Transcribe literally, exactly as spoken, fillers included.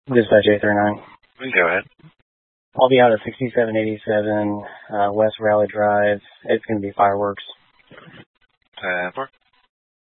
Dispatch eight three nine. Go ahead. I'll be out at sixty-seven eighty-seven uh, West Raleigh Drive. It's going to be fireworks. ten four.